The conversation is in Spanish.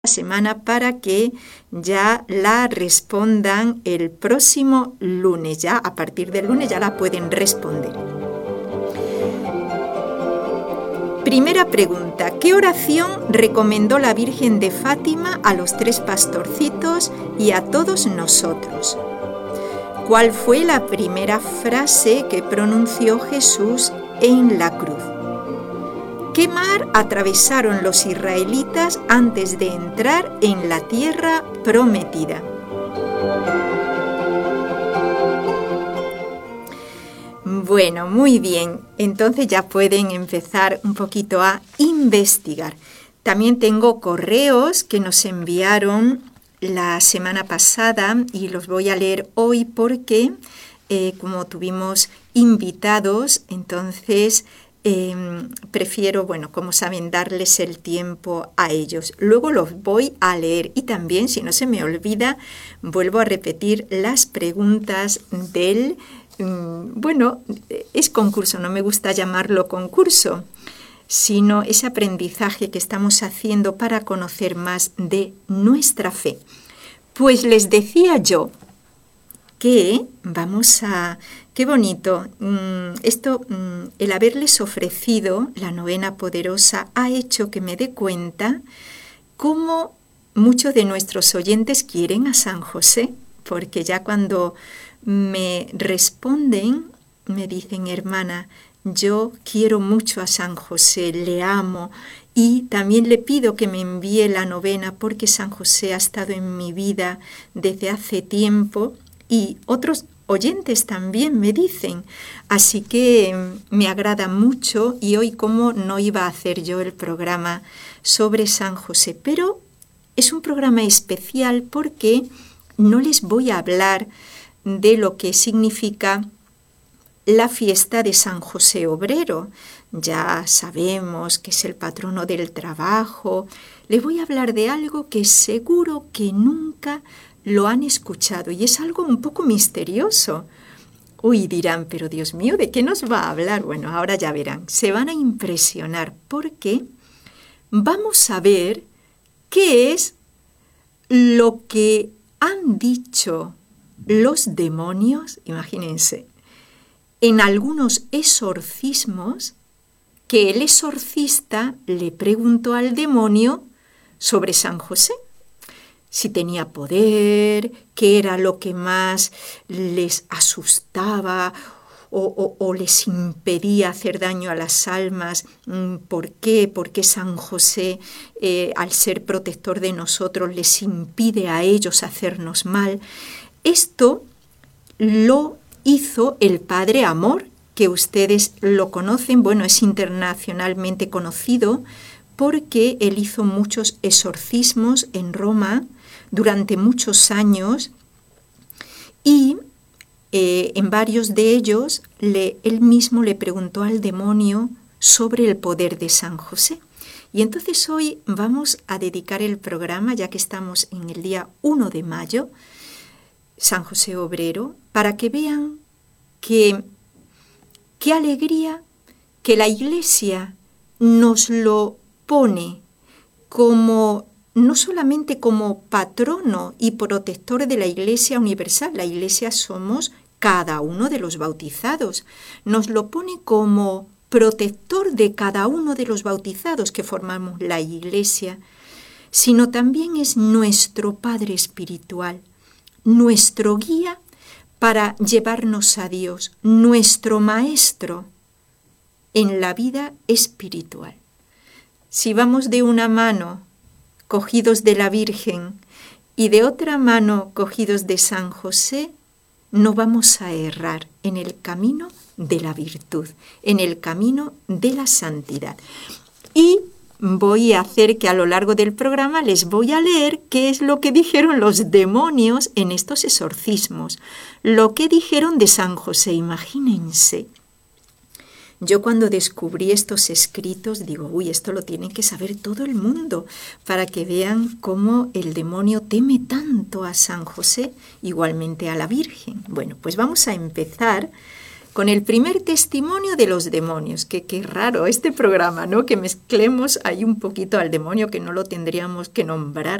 semana para que ya la respondan el próximo lunes. Ya a partir del lunes ya la pueden responder. Primera pregunta: ¿qué oración recomendó la Virgen de Fátima a los 3 pastorcitos y a todos nosotros? ¿Cuál fue la primera frase que pronunció Jesús en la cruz? ¿Qué mar atravesaron los israelitas antes de entrar en la tierra prometida? Bueno, muy bien. Entonces ya pueden empezar un poquito a investigar. También tengo correos que nos enviaron la semana pasada y los voy a leer hoy porque como tuvimos invitados, entonces prefiero, como saben, darles el tiempo a ellos. Luego los voy a leer y también, si no se me olvida, vuelvo a repetir las preguntas del, es concurso, no me gusta llamarlo concurso, sino ese aprendizaje que estamos haciendo para conocer más de nuestra fe. Pues les decía yo que qué bonito, el haberles ofrecido la novena poderosa ha hecho que me dé cuenta cómo muchos de nuestros oyentes quieren a San José, porque ya cuando me responden, me dicen: hermana, yo quiero mucho a San José, le amo, y también le pido que me envíe la novena porque San José ha estado en mi vida desde hace tiempo. Y otros oyentes también me dicen, así que me agrada mucho. Y hoy, como no iba a hacer yo el programa sobre San José, pero es un programa especial porque no les voy a hablar de lo que significa la fiesta de San José Obrero. Ya sabemos que es el patrono del trabajo. Les voy a hablar de algo que seguro que nunca lo han escuchado y es algo un poco misterioso. Uy, dirán, pero Dios mío, ¿de qué nos va a hablar? Bueno, ahora ya verán, se van a impresionar porque vamos a ver qué es lo que han dicho los demonios, imagínense, en algunos exorcismos, que el exorcista le preguntó al demonio sobre San José. Si tenía poder, qué era lo que más les asustaba o les impedía hacer daño a las almas. ¿Por qué? ¿Por qué San José, al ser protector de nosotros, les impide a ellos hacernos mal? Esto lo hizo el Padre Amor, que ustedes lo conocen. Bueno, es internacionalmente conocido porque él hizo muchos exorcismos en Roma durante muchos años y en varios de ellos él mismo le preguntó al demonio sobre el poder de San José. Y entonces hoy vamos a dedicar el programa, ya que estamos en el día 1 de mayo, San José Obrero, para que vean qué alegría que la Iglesia nos lo pone como no solamente como patrono y protector de la Iglesia universal. La Iglesia somos cada uno de los bautizados. Nos lo pone como protector de cada uno de los bautizados que formamos la Iglesia, sino también es nuestro Padre espiritual, nuestro guía para llevarnos a Dios, nuestro Maestro en la vida espiritual. Si vamos de una mano cogidos de la Virgen y de otra mano cogidos de San José, no vamos a errar en el camino de la virtud, en el camino de la santidad. Y voy a hacer que a lo largo del programa les voy a leer qué es lo que dijeron los demonios en estos exorcismos, lo que dijeron de San José. Imagínense. Yo cuando descubrí estos escritos digo, esto lo tiene que saber todo el mundo para que vean cómo el demonio teme tanto a San José, igualmente a la Virgen. Bueno, pues vamos a empezar con el primer testimonio de los demonios. Qué raro este programa, ¿no? Que mezclemos ahí un poquito al demonio, que no lo tendríamos que nombrar